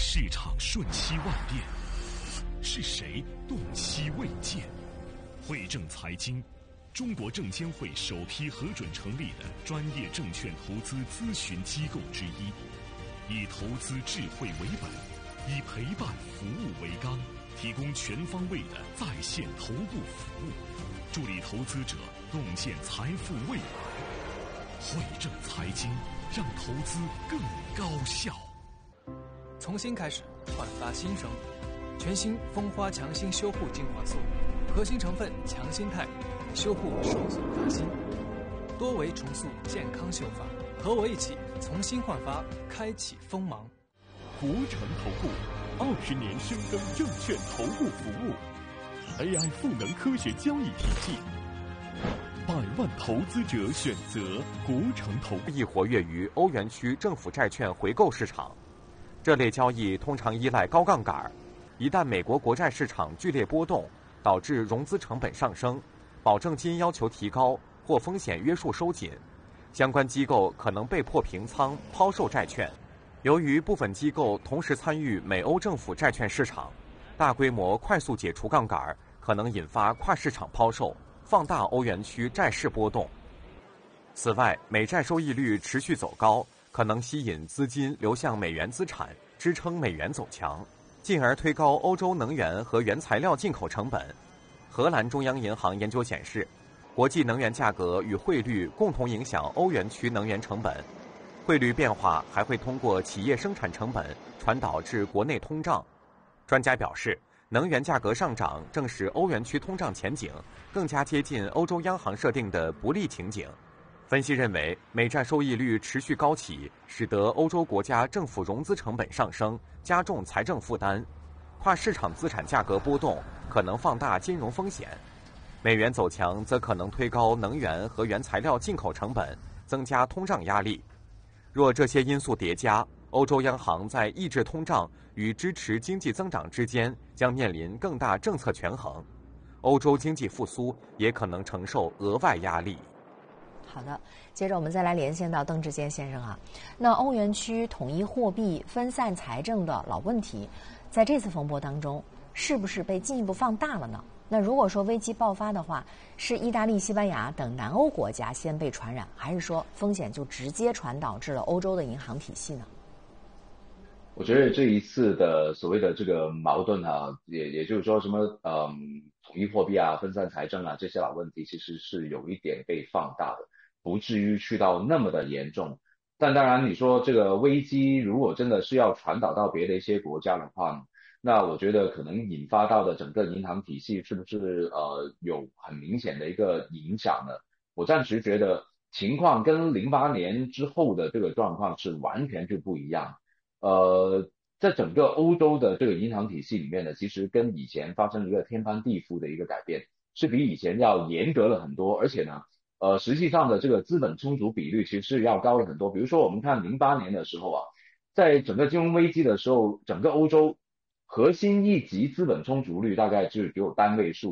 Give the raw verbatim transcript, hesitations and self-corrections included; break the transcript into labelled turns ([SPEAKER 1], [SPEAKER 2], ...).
[SPEAKER 1] 市场瞬息万变，是谁动期未见？汇正财经，中国证监会首批核准成立的专业证券投资咨询机构之一，以投资智慧为本，以陪伴服务为纲，提供全方位的在线头部服务，助力投资者洞见财富未来。汇正财经，让投资更高效。
[SPEAKER 2] 从新开始，焕发新生，全新蜂花强心修护精华素，核心成分强心肽，修护受损发心，多维重塑健康秀发，和我一起从新焕发，开启锋芒。
[SPEAKER 3] 国诚投顾二十年深耕证券投顾服务 ，A I 赋能科学交易体系，百万投资者选择国诚投顾。
[SPEAKER 4] 易活跃于欧元区政府债券回购市场，这类交易通常依赖高杠杆，一旦美国国债市场剧烈波动，导致融资成本上升，保证金要求提高或风险约束收紧，相关机构可能被迫平仓抛售债券。由于部分机构同时参与美欧政府债券市场，大规模快速解除杠杆可能引发跨市场抛售，放大欧元区债市波动。此外，美债收益率持续走高，可能吸引资金流向美元资产，支撑美元走强，进而推高欧洲能源和原材料进口成本。荷兰中央银行研究显示，国际能源价格与汇率共同影响欧元区能源成本，汇率变化还会通过企业生产成本传导至国内通胀。专家表示，能源价格上涨正使欧元区通胀前景更加接近欧洲央行设定的不利情景。分析认为，美债收益率持续高企，使得欧洲国家政府融资成本上升，加重财政负担。跨市场资产价格波动可能放大金融风险。美元走强则可能推高能源和原材料进口成本，增加通胀压力。若这些因素叠加，欧洲央行在抑制通胀与支持经济增长之间将面临更大政策权衡，欧洲经济复苏也可能承受额外压力。
[SPEAKER 5] 好的，接着我们再来连线到邓志坚先生啊。那欧元区统一货币、分散财政的老问题，在这次风波当中，是不是被进一步放大了呢？那如果说危机爆发的话，是意大利、西班牙等南欧国家先被传染，还是说风险就直接传导至了欧洲的银行体系呢？
[SPEAKER 6] 我觉得这一次的所谓的这个矛盾啊，也也就是说什么嗯统一货币啊、分散财政啊这些老问题，其实是有一点被放大的，不至于去到那么的严重。但当然，你说这个危机如果真的是要传导到别的一些国家的话，那我觉得可能引发到的整个银行体系是不是呃有很明显的一个影响呢？我暂时觉得情况跟零八年之后的这个状况是完全就不一样。呃，在整个欧洲的这个银行体系里面呢，其实跟以前发生了一个天翻地覆的一个改变，是比以前要严格了很多，而且呢，呃，实际上的这个资本充足比率其实是要高了很多。比如说我们看零八年的时候啊，在整个金融危机的时候，整个欧洲核心一级资本充足率大概就只有单位数。